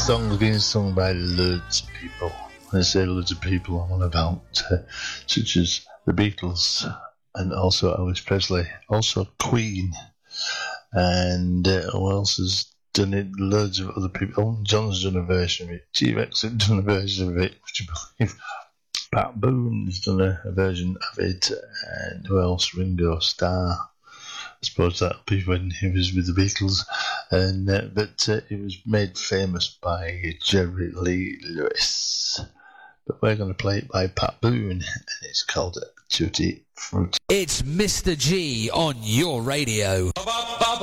song's being sung by loads of people. When I say loads of people, I'm on about such as the Beatles and also Elvis Presley, also Queen, and who else has done it? Loads of other people. Elton John's done a version of it. T-Rex has done a version of it, would you believe? Pat Boone's done a version of it, and who else? Ringo Starr. I suppose that'll be when he was with the Beatles, and but it was made famous by Jerry Lee Lewis. But we're going to play it by Pat Boone, and it's called Tutti Frutti. It's Mr. G on your radio.